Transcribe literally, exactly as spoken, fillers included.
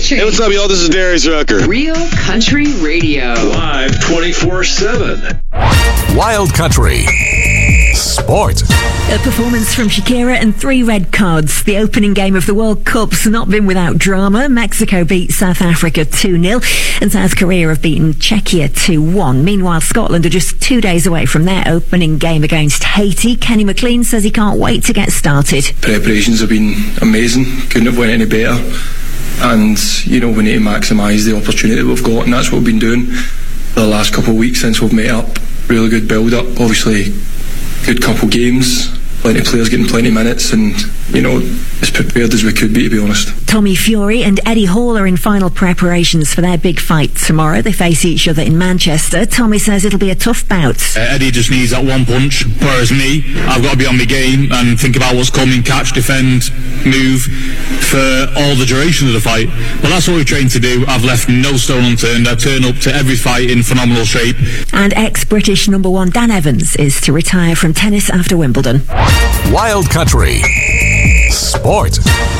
Country. Hey, what's up, y'all? This is Darius Rucker. Real Country Radio. Live twenty-four seven. Wild Country Sport. A performance from Shakira and three red cards. The opening game of the World Cup's not been without drama. Mexico beat South Africa two nil and South Korea have beaten Czechia two one. Meanwhile, Scotland are just two days away from their opening game against Haiti. Kenny McLean says he can't wait to get started. Preparations have been amazing. Couldn't have went any better. And, you know, we need to maximise the opportunity we've got, and that's what we've been doing for the last couple of weeks since we've met up. Really good build-up. Obviously, good couple games. Plenty of players getting plenty of minutes, and, you know, as prepared as we could be, to be honest. Tommy Fury and Eddie Hall are in final preparations for their big fight tomorrow. They face each other in Manchester. Tommy says it'll be a tough bout. Uh, Eddie just needs that one punch, whereas me, I've got to be on my game and think about what's coming, catch, defend, move for all the duration of the fight. But that's what we've trained to do. I've left no stone unturned. I turn up to every fight in phenomenal shape. And ex-British number one Dan Evans is to retire from tennis after Wimbledon. Wild Country Sport.